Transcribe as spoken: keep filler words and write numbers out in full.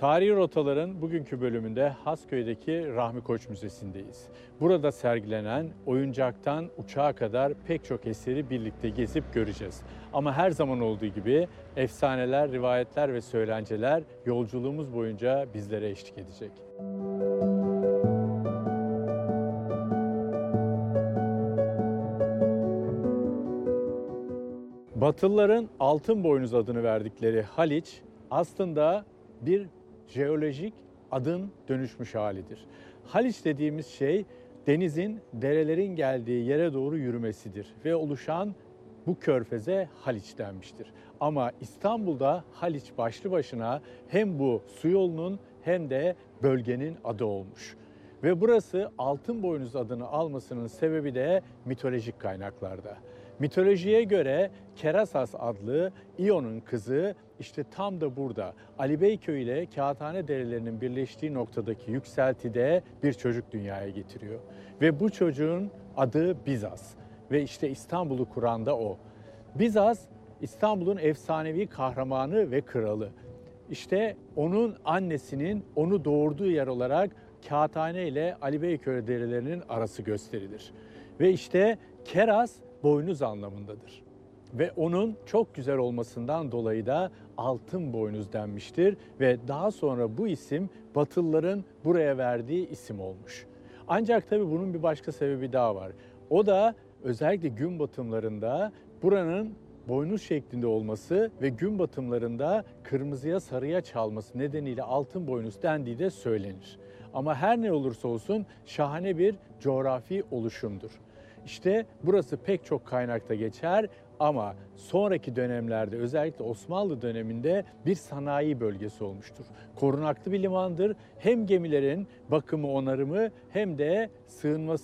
Tarihi Rotaların bugünkü bölümünde Hasköy'deki Rahmi Koç Müzesi'ndeyiz. Burada sergilenen oyuncaktan uçağa kadar pek çok eseri birlikte gezip göreceğiz. Ama her zaman olduğu gibi efsaneler, rivayetler ve söylenceler yolculuğumuz boyunca bizlere eşlik edecek. Batılıların altın boynuz adını verdikleri Haliç aslında bir jeolojik adın dönüşmüş halidir. Haliç dediğimiz şey denizin, derelerin geldiği yere doğru yürümesidir ve oluşan bu körfeze Haliç denmiştir. Ama İstanbul'da Haliç başlı başına hem bu su yolunun hem de bölgenin adı olmuş. Ve burası altın boynuz adını almasının sebebi de mitolojik kaynaklarda. Mitolojiye göre Kerasas adlı İyon'un kızı işte tam da burada Ali Beyköy ile Kağıthane derelerinin birleştiği noktadaki yükseltide bir çocuk dünyaya getiriyor. Ve bu çocuğun adı Bizas ve işte İstanbul'u kuran da o. Bizas İstanbul'un efsanevi kahramanı ve kralı. İşte onun annesinin onu doğurduğu yer olarak Kağıthane ile Ali Beyköy derelerinin arası gösterilir. Ve işte Keras boynuz anlamındadır. Ve onun çok güzel olmasından dolayı da altın boynuz denmiştir ve daha sonra bu isim Batılıların buraya verdiği isim olmuş. Ancak tabii bunun bir başka sebebi daha var. O da özellikle gün batımlarında buranın boynuz şeklinde olması ve gün batımlarında kırmızıya sarıya çalması nedeniyle altın boynuz dendiği de söylenir. Ama her ne olursa olsun şahane bir coğrafi oluşumdur. İşte burası pek çok kaynakta geçer ama sonraki dönemlerde özellikle Osmanlı döneminde bir sanayi bölgesi olmuştur. Korunaklı bir limandır. Hem gemilerin bakımı, onarımı hem de sığınması